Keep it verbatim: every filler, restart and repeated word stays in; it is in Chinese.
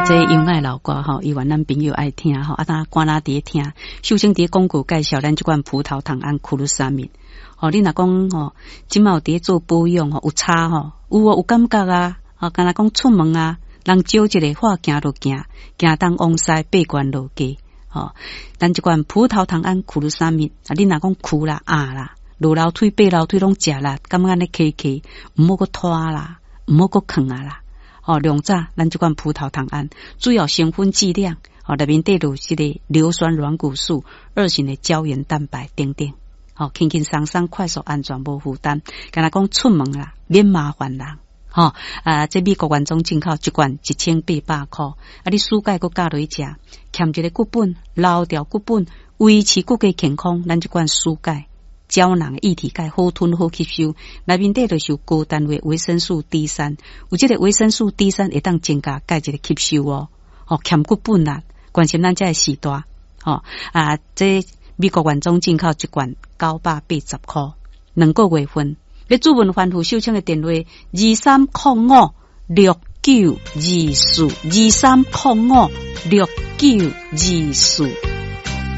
这优爱老歌吼，希望咱朋友爱听吼，啊，当官拉伫听。秀清伫广告介绍咱这款葡萄糖胺库鲁沙敏。吼，你若讲吼，即嘛有伫做保养吼，有差吼，有哦有感觉啊，吼，敢若讲出门啊，人少一个话行就行，行东往西八关路街。吼，咱这款葡萄糖胺库鲁沙敏，啊，你若讲苦啦、压啦、落楼梯、爬楼梯拢食啦，感觉安尼起起，毋好个拖啦，毋好个囥啊啦。哦，两早咱这款葡萄糖胺主要成分剂量，哦，内面带有这个硫酸软骨素、二型的胶原蛋白等等，哦，轻轻松松、快速、安全、无负担，敢若讲出门啦，免麻烦人，吼、哦、啊！这美国原装进口一罐一千八百块，啊，你暑假搁加落去食，欠一个骨本，留掉骨本，维持骨骼健康，咱这罐暑钙。胶囊液体钙好吞好吸收，内面底就是高单位维生素 D 三，有这个维生素 D 三会当增加钙质的吸收哦。哦，欠骨本啦，关心咱这个时代。哦啊，这美国原装进口一罐九百八十块，两个月份。你主文反复收听的电话二三零五六九二四二三零五六九二四。